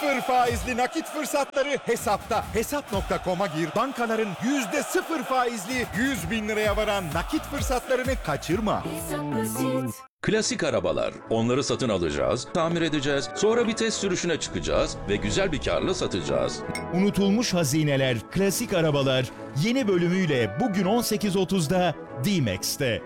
Sıfır faizli nakit fırsatları hesapta. Hesap.com'a gir. Bankaların %0 faizli 100 bin liraya varan nakit fırsatlarını kaçırma. Klasik arabalar. Onları satın alacağız, tamir edeceğiz, sonra bir test sürüşüne çıkacağız ve güzel bir karla satacağız. Unutulmuş hazineler, klasik arabalar yeni bölümüyle bugün 18.30'da D-Max'te.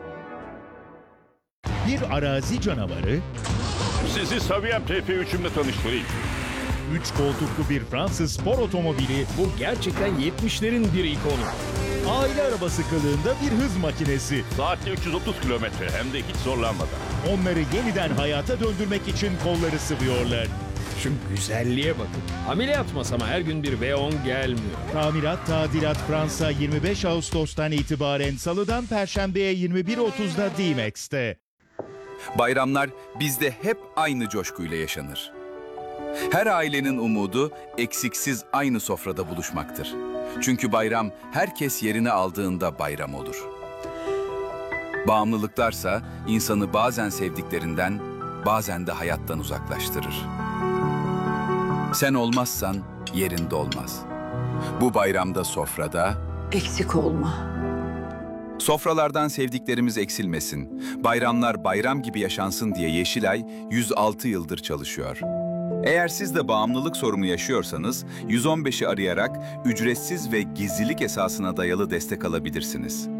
Bir arazi canavarı, Sizi Saviyem TP3'ümle tanıştırayım. 3 koltuklu bir Fransız spor otomobili, Bu gerçekten 70'lerin bir ikonu. aile arabası kılığında bir hız makinesi. Saatte 330 kilometre hem de hiç zorlanmadan. Onları yeniden hayata döndürmek için kolları sıvıyorlar. Şu güzelliğe bakın. Ameliyat masama her gün bir V10 gelmiyor. Tamirat Tadilat Fransa 25 Ağustos'tan itibaren Salı'dan Perşembe'ye 21.30'da D-Max'te. Bayramlar bizde hep aynı coşkuyla yaşanır. Her ailenin umudu eksiksiz aynı sofrada buluşmaktır. Çünkü bayram herkes yerini aldığında bayram olur. Bağımlılıklarsa insanı bazen sevdiklerinden, bazen de hayattan uzaklaştırır. Sen olmazsan yerinde olmaz. Bu bayramda sofrada Eksik olma. sofralardan sevdiklerimiz eksilmesin, bayramlar bayram gibi yaşansın diye Yeşilay 106 yıldır çalışıyor. Eğer siz de bağımlılık sorunu yaşıyorsanız 115'i arayarak ücretsiz ve gizlilik esasına dayalı destek alabilirsiniz.